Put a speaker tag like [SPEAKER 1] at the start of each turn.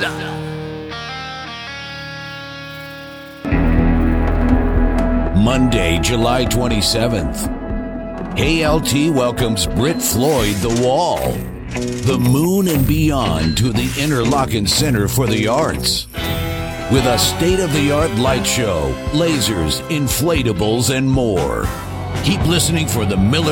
[SPEAKER 1] Monday, July 27th. KLT welcomes Brit Floyd The Wall, the moon and beyond to the Interlochen Center for the Arts. With a state-of-the-art light show, lasers, inflatables, and more. Keep listening for the Miller